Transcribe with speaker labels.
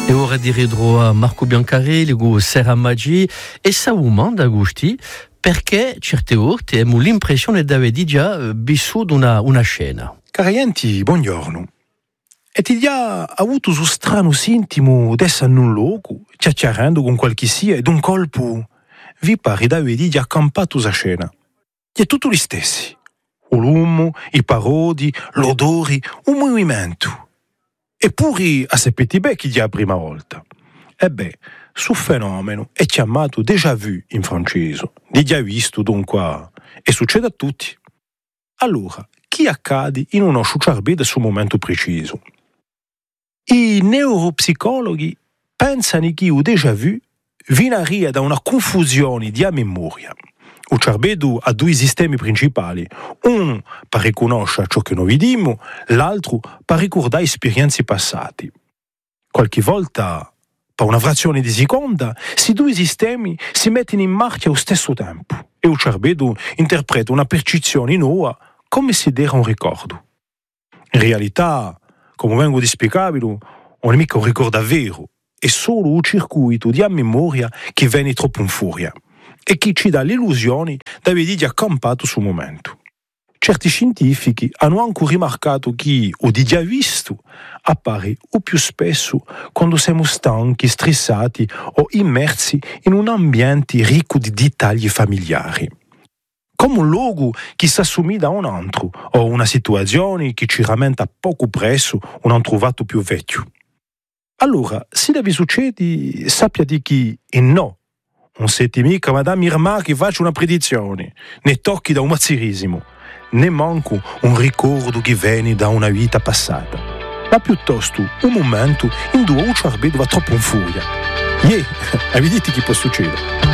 Speaker 1: E ora diredro a Marco Biancarelli, Serra Maggi e Sauman d'Agusti, perché certe volte abbiamo l'impressione di aver già vissuto una scena.
Speaker 2: Cari buongiorno. E ti ha avuto su strano sintimo d'essere in un luogo, chiacchierando con qualche sia, ed un colpo vi pare d'aver già accampato sulla scena. E tutto gli stessi. Il lume, i parodi, l'odore, un movimento. Eppure a sapete bene chi è la prima volta. Su fenomeno è chiamato déjà vu in francese, di già visto dunque, e succede a tutti. Allora, chi accade in uno cervello sul momento preciso? I neuropsicologi pensano che il déjà vu viene da una confusione di memoria. Il cervello ha due sistemi principali, uno per riconoscere ciò che noi vediamo, l'altro per ricordare esperienze passate. Qualche volta, per una frazione di seconda, questi due sistemi si mettono in marcia allo stesso tempo e il cervello interpreta una percezione nuova come se era un ricordo. In realtà, come vengo di spiegarvi, non è mica un ricordo vero, è solo un circuito di memoria che viene troppo in furia e che ci dà l'illusione di aver già accampato sul momento. Certi scientifici hanno anche rimarcato che o di già visto appare o più spesso quando siamo stanchi, stressati o immersi in un ambiente ricco di dettagli familiari. Come un luogo che si assomiglia a un altro o una situazione che ci rammenta poco presso un introvato più vecchio. Allora, se vi succede, sappia di chi e no. Non siete mica Madame Irma che faccia una predizione, né tocchi da un mazzirismo, né manco un ricordo che viene da una vita passata, ma piuttosto un momento in cui il cervello va troppo in furia. Avete che può succedere?